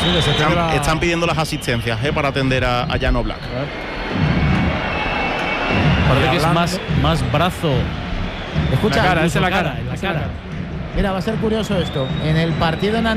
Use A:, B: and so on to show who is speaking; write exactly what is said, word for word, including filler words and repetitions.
A: que se
B: están,
A: la...
B: están pidiendo las asistencias eh, para atender a, a Jan Oblak.
C: Parece que es más, más brazo.
D: Escucha,
A: la cara, esa es la
C: cara,
A: cara,
C: en la
A: esa es la
C: cara.
A: cara.
D: Mira, va a ser curioso esto. En el partido en